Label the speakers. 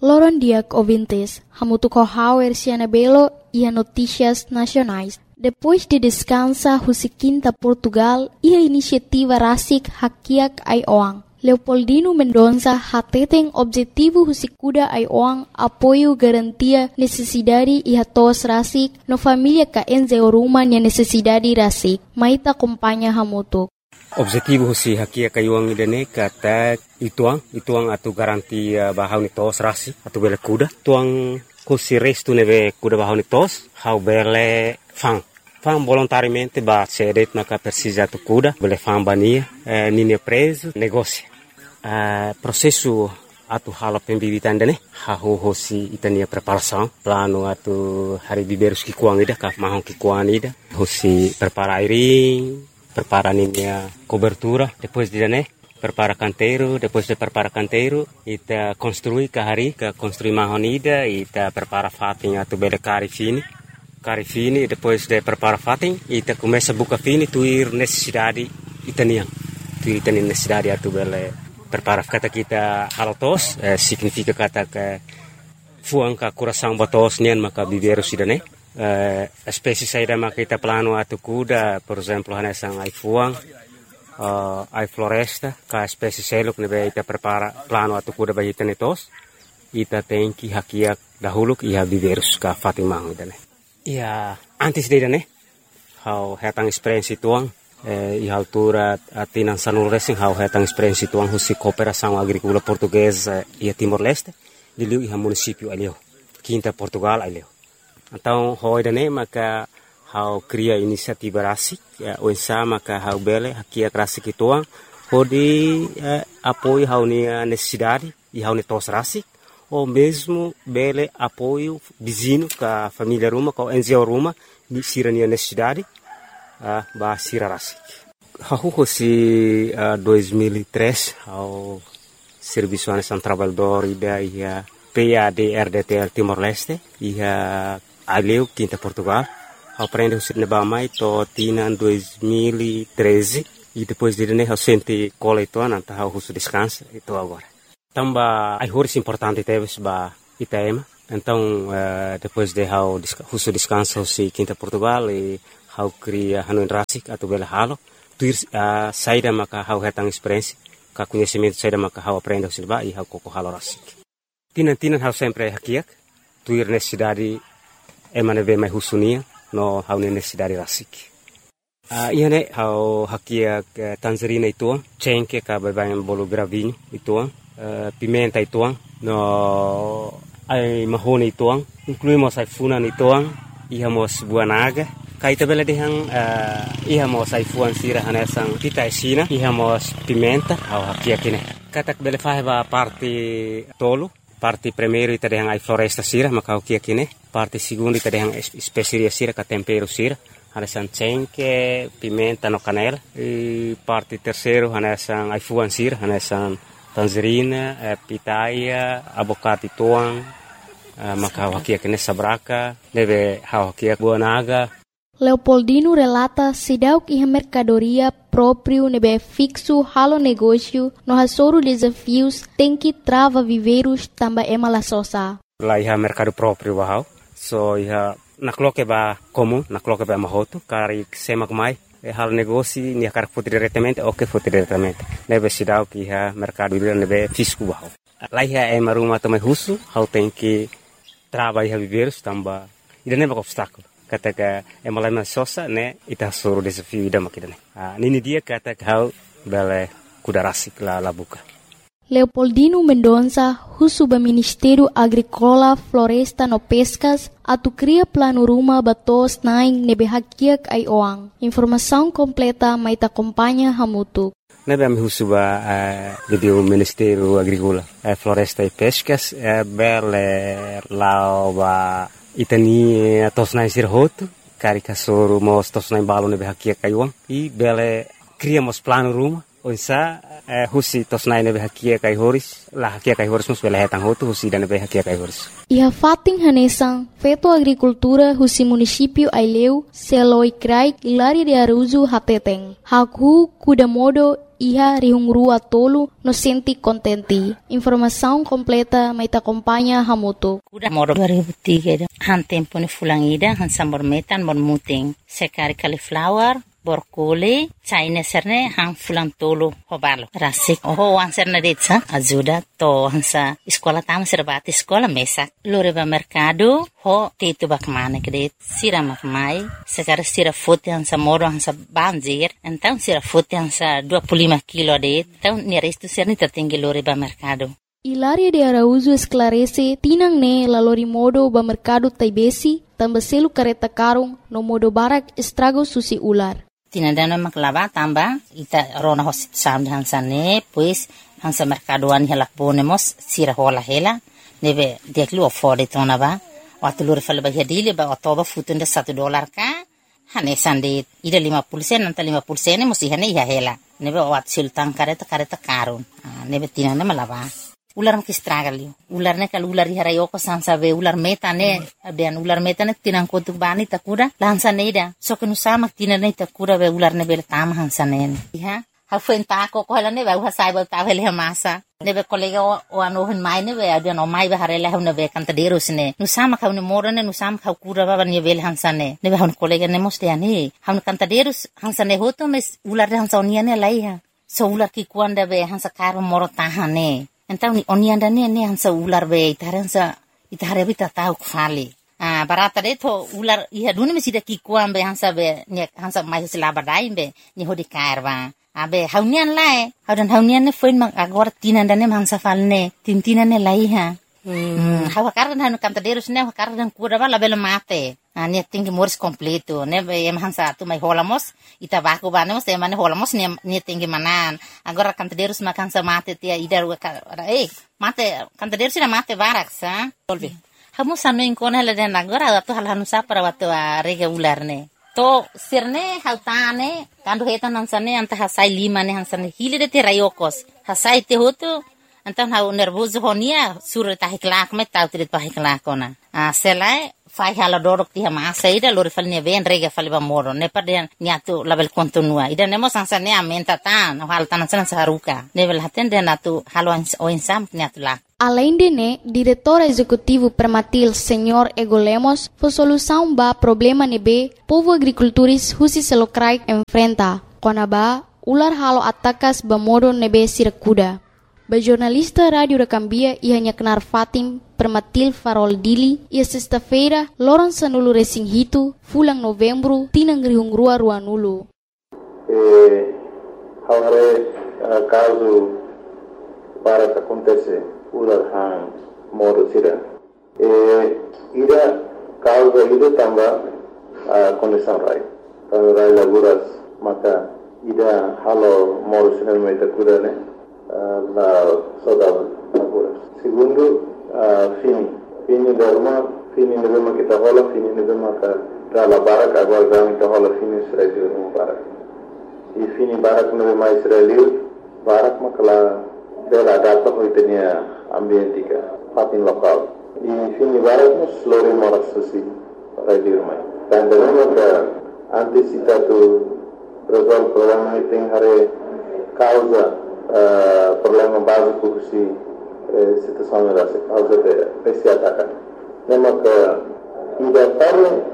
Speaker 1: Loron diak ouvintes, hamutuco hauer Belo e a notícias nacionais. Depois de descansa Husiquinta Portugal e a iniciativa Rasik Hakiak Aioang. Leopoldino Mendonça hateten objetivo Husikuda Aioang apoio garantia necessidade e hatos Rasik no família ka enzeoruma nia necessidade Rasik. Maita acompanha hamutuk.
Speaker 2: Objetivo husi hakia kayuang idane kata ituang atu garantia bahau ni tos rasi atu bele kuda tuang husi restu neve kuda bahau ni tos hau bele fang volontariamente ba cedet maka persija tu kuda bele fang bania nini preso negócio processo atu hala pembibitan dane hau husi itania preparação plano atu hari biberus ki kuang ida ka mahong ki kuang ida husi prepara airing prepara a cobertura, depois de prepara canteiro, depois de prepara canteiro, ita construi kahari, construi mahonida, ita prepara fating atu bele cari fini, depois de prepara fating, ita começa buka fini, tuir necessidade itaniang, tuir itani necessidade atu bele prepara kata kita halatos, significa kata ke fuang ka coração batos nian maka biberu sidane. Espécie saída makita plano atu kuda, por exemplo, hanesang ai fuang, ai floresta, ka espécie seluk nebe ita prepara plano atu kuda bagi tenetos, ita tenki hakiak dahuluk iha biberus ka fatimang dane. Ia antes de dane, hau hetang experiência tuang, iha altura atinan sanul racing hau hetang experiência tuang husi cooperação agrícola portuguesa ia Timor-Leste, diliu iha município alio, Quinta Portugal alio. Então, hoi dane maka hau cria inisiativa rasik, oinsa maka hau bele hakia rasik ituang, hodi apoio hau nia necessidade e hau netos rasik, ou mesmo bele apoio vizinho ka família ruma, ka NGO ruma, ni sira nia necessidade, ba sira rasik. Hau hosi 2003, hau Serviço Nacional Trabalhador ida ia PAD-RDTL Timor-Leste, ia aleu Quinta Portugal, aprende o cinema mais to tina 2013 e depois de né sente cola itu nanta hau husu descansa itu agora. Tamba ai horas importante teve ba Itaema. Então depois de hau husu descansa si Quinta Portugal e hau cria hanu rasik atau bela halo, tuir saída maka hau hetang experiência, ka conhecimento saída maka hau aprende o cinema e hau koko halo rasik. Tinan hau sempre hakiak, tuir necessidade emane be mai husunia no hau necessidade rasik. Iane hau hakiak tangerina ituang, cengke ka babayan bolo gravinho ituang, pimenta ituang, no ai mahone ituang, incluímos ai funan ituang, ihamos buanaga, kaita bela dehang ihamos ai fuan sira hanesang pita esina, ihamos pimenta hau hakiak ine. Katak bele faheba parte tolo, parte primeiro ita dehang ai floresta sira maka hakiak ine. Parte segundo ita dehang especiaria sira ka tempero sira, hanesang cengke, pimenta no canela. E parte terceiro hanesang ai fuan sira, hanesang tangerina, pitaya, abocado tuang, maka hakiak ine sabraka, deve hakiak buanaga.
Speaker 1: Leopoldino relata sidauk iha mercadoria próprio nebe fixo halo negócio no hasoro desafios tem que trava viveiros tamba emala sosa.
Speaker 2: Lá iha mercado próprio bahau, so iha nakloke ba comum, nakloke ba mahoto, kari semak mai, halo negócio nia kar foto diretamente, ok foto diretamente. Nebe sidauk iha mercado nebe fisco bahau. Lá iha emaruma também husu, hau tem que trava iha viveiros tamba, ida nebe obstáculo. Kata ka emalama sosa ne ita suru desafio ida makidane. Nini dia kata hau bele kuda rasik la buka.
Speaker 1: Leopoldino Mendonça, husuba Ministério Agrícola, Floresta no Pescas, atu cria plano ruma batos naing nebe hakiak Aioang. Informação completa maita acompanha hamutu.
Speaker 2: Nebe ami husuba do Ministério Agrícola, Floresta e Pescas, bele lauba itani tosnai sirhoto, kari kasoro mos tosnai balo nebe hakia kayuang, e bele criamos plano ruma, onsa husi tosnai nebe hakia kai horis la hakia kai horis mus bela hetang hotu husi dan nebe hakia kai horis.
Speaker 1: Iha fating hanesang feto agricultura husi município Aileu seloi krai Hilaria de Araújo hateteng. Haku kuda modo iha rihungrua tolu no senti contenti. Informação completa mai acompanha Hamutu.
Speaker 3: Kuda modo 2003 han tempo ni fulangida han sambor metan mon muting sekari cauliflower borkole China serne hang fulang tolo hobalo rasik ho wan serne detsa ajuda to hansa sekolah tama serbati sekolah mesak loreba mercado ho tetu bakmane kede sira makmai sekarang sira foto hansa moro hansa banjir então sira foto hansa 25 kilo de então ni resto serni tertinggi loreba mercado.
Speaker 1: Hilaria de Araújo esclarece tinang ne lalori modo ba mercado taibesi tambah selu kareta karung no modo barak estrago susi ular.
Speaker 3: Tinadana maklava tamba ita rona hosit sam hansane pues hansa mercadoan hela ponemos sira hola hela neve deklu afford tona ba watulur fal ba hedile ba otoba futunda $1 ka hane sande ida 50% nanta 50% musi hane ya hela neve wat sultan kareta karun neve tinana malava ular mak estragalio ular ne kal ular hara yoko sansa ve ular metane abian ular metane tinang kotuk bani takura lansa neida so kenu sama tinane takura ve ular ne bel tam hansanen ha ha fen ta ko hala ne va sai ba ta vele masa ne be kolega o ano hen mai ne ve abian o mai ba harela hune ve kanta deros ne nu sama ka ne morane nu sama ka kura ba ne vel hansane ne be hon kolega ne mostiani han kanta deros hansane hoto mes ular hansa oniane laiha so ular ki kuanda ve hansa karo moro tahane. Então oni anda ne hansa ular be itare bita tau khali barata de to ular iha duni mesida ki kuam be hansa be ne hansa mai sila badai be ni hodi kairwa abe haunian lai haunian ne foin mang agora tinanda ne hansa falne tintina ne lai ha hawa kardan hanu kanta derus ne kardan kura bala bela mate ne tingi moris completo ne em hansa tu mai holamos ita baku banemos e mane holamos ne tingi manan agora kanta derus makansa mate tia idar mate kanta derus na mate barak sa tolbi hamu sanu inkona la den agora tu halanu sa para watu rega ular ne to sirne hautane kandu hetan hansane anta hasai lima ne hansane hilide te rayokos hasai te hotu Então hau nervoso honia sura tahiklak me tau trit pahiklak ona. Selai fai hala dorok ti masa ida lori falnya ven rega faliba moro ne paden nyatu label kontinua ida nemo sansane amenta tan hal tanan saharuka nevel haten den atu halo oinsam nyatu lak.
Speaker 1: Além de né, diretor executivo permatil Senhor Ego Lemos, foi solução ba problema nebe povo agricultores husi selokrai enfrenta. Konaba ular halo atakas ba modo nebe sirakuda. Ba jornalista Rádio da Cambia ia kenar Fatim Permatil Farol Dili ia sexta-feira loron sanulu resing hitu fulang novembro tinang rihungrua ruanulu.
Speaker 4: Haware caso para que acontece ular hang modo sira. Ida causa ida tamba condição rai. Kalau rai laguras maka ida halo modo sira meta kudane. La saudade agora. Segundo, fini deve kita rola, fini deve maka la barak agora deve kita rola fini Israel no barak. E fini barak deve mais Israel barak maka la bela data hoitenia ambientika fatin lokal. E fini barak nos lori moras susi radio mai. Dan deve maka antisipatu resolve problema iting hare causa problema básico que situação era causa de esse ataque. Lembra que ida tarde